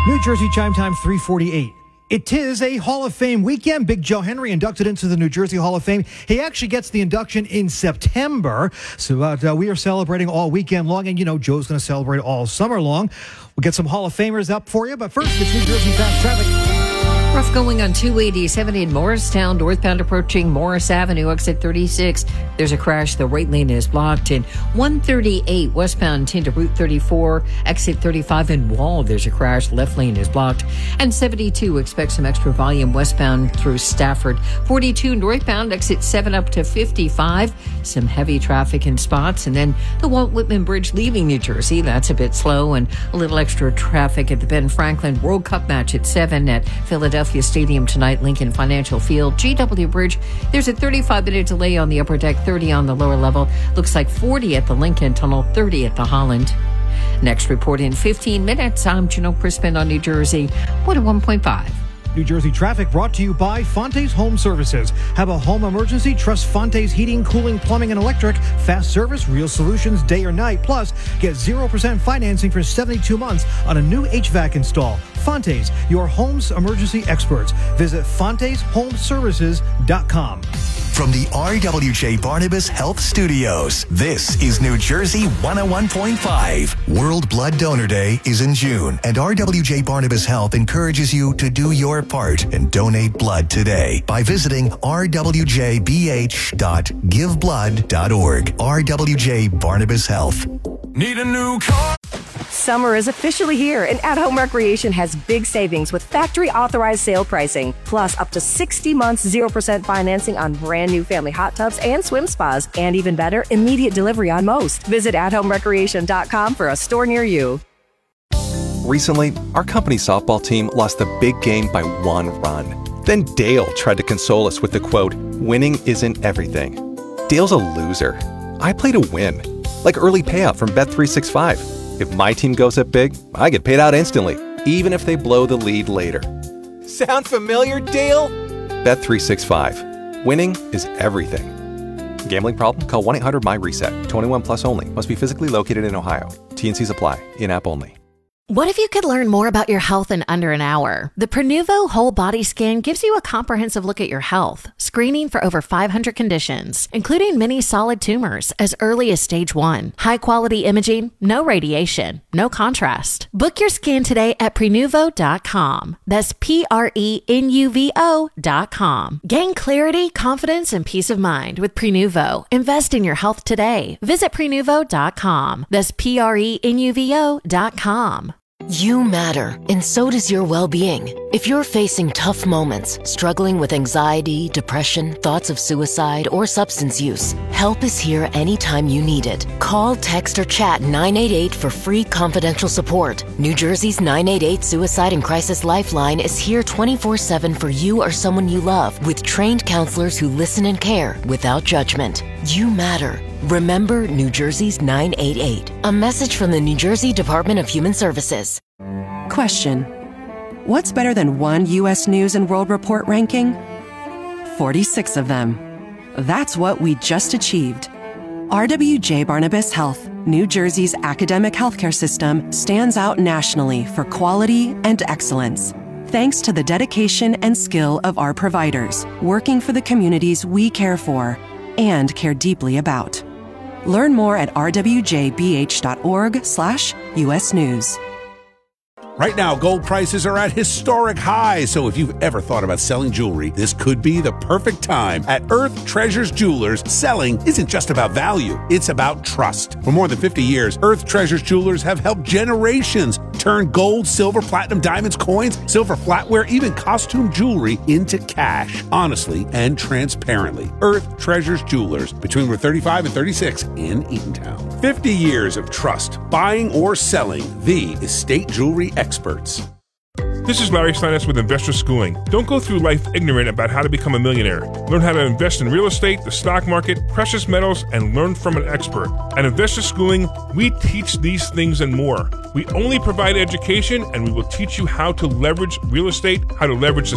New Jersey chime time 3:48. It is a Hall of Fame weekend. Big Joe Henry inducted into the New Jersey Hall of Fame. He actually gets the induction in September. So we are celebrating all weekend long. And, you know, Joe's going to celebrate all summer long. We'll get some Hall of Famers up for you. But first, it's New Jersey Fast Traffic. Rough going on 287 in Morristown, northbound approaching Morris Avenue, exit 36. There's a crash. The right lane is blocked. And 138 westbound into Route 34, exit 35 in Wall. There's a crash. Left lane is blocked. And 72, expect some extra volume westbound through Stafford. 42 northbound, exit 7 up to 55. Some heavy traffic in spots. And then the Walt Whitman Bridge leaving New Jersey. That's a bit slow. And a little extra traffic at the Ben Franklin World Cup match at 7 at Philadelphia Stadium tonight, Lincoln Financial Field. GW Bridge, there's a 35-minute delay on the upper deck, 30 on the lower level. Looks like 40 at the Lincoln Tunnel, 30 at the Holland. Next report in 15 minutes. I'm Janelle Crispin on New Jersey 101.5. New Jersey traffic brought to you by Fonte's Home Services. Have a home emergency? Trust Fonte's Heating, Cooling, Plumbing, and Electric. Fast service, real solutions, day or night. Plus, get 0% financing for 72 months on a new HVAC install. Fonte's, your home's emergency experts. Visit fonteshomeservices.com. From the RWJ Barnabas Health Studios, this is New Jersey 101.5. World Blood Donor Day is in June, and RWJ Barnabas Health encourages you to do your part and donate blood today by visiting rwjbh.giveblood.org. RWJ Barnabas Health. Need a new car? Summer is officially here, and At Home Recreation has big savings with factory-authorized sale pricing, plus up to 60 months 0% financing on brand new family hot tubs and swim spas, and even better, immediate delivery on most. Visit athomerecreation.com for a store near you. Recently, our company softball team lost the big game by 1 run. Then Dale tried to console us with the quote, "Winning isn't everything." Dale's a loser. I play to win, like early payout from Bet365. If my team goes up big, I get paid out instantly, even if they blow the lead later. Sound familiar, Dale? Bet365. Winning is everything. Gambling problem? Call 1-800-MY-RESET. 21 plus only. Must be physically located in Ohio. T&Cs apply. In-app only. What if you could learn more about your health in under an hour? The Prenuvo Whole Body Scan gives you a comprehensive look at your health, screening for over 500 conditions, including many solid tumors as early as stage 1. High-quality imaging, no radiation, no contrast. Book your scan today at Prenuvo.com. That's Prenuvo.com. Gain clarity, confidence, and peace of mind with Prenuvo. Invest in your health today. Visit Prenuvo.com. That's Prenuvo.com. You matter, and so does your well-being. If you're facing tough moments, struggling with anxiety, depression, thoughts of suicide, or substance use, help is here anytime you need it. Call, text, or chat 988 for free confidential support. New Jersey's 988 Suicide and Crisis Lifeline is here 24/7 for you or someone you love, with trained counselors who listen and care without judgment. You matter. Remember New Jersey's 988. A message from the New Jersey Department of Human Services. Question: what's better than one U.S. News and World Report ranking? 46 of them. That's what we just achieved. RWJ Barnabas Health, New Jersey's academic healthcare system, stands out nationally for quality and excellence. Thanks to the dedication and skill of our providers, working for the communities we care for and care deeply about. Learn more at rwjbh.org/US News. Right now, gold prices are at historic highs, so if you've ever thought about selling jewelry, this could be the perfect time. At Earth Treasures Jewelers, selling isn't just about value, it's about trust. For more than 50 years, Earth Treasures Jewelers have helped generations turn gold, silver, platinum, diamonds, coins, silver flatware, even costume jewelry into cash, honestly and transparently. Earth Treasures Jewelers, between Route 35 and 36 in Eatontown. 50 years of trust, buying or selling, the estate jewelry experts. This is Larry Steinitz with Investor Schooling. Don't go through life ignorant about how to become a millionaire. Learn how to invest in real estate, the stock market, precious metals, and learn from an expert. At Investor Schooling, we teach these things and more. We only provide education, and we will teach you how to leverage real estate, how to leverage the